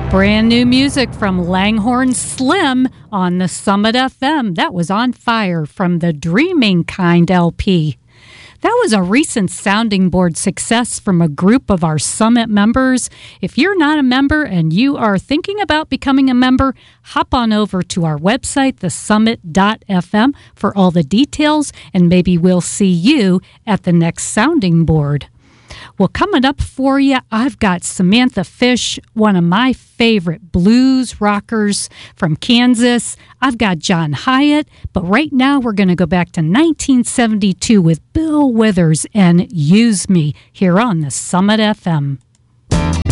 Brand new music from Langhorne Slim on the Summit FM. That was On Fire from the Dreaming Kind LP. That was a recent sounding board success from a group of our Summit members. If you're not a member and you are thinking about becoming a member, hop on over to our website, thesummit.fm, for all the details, and maybe we'll see you at the next sounding board. Well, coming up for you, I've got Samantha Fish, one of my favorite blues rockers from Kansas. I've got John Hyatt, but right now we're going to go back to 1972 with Bill Withers and Use Me here on the Summit FM.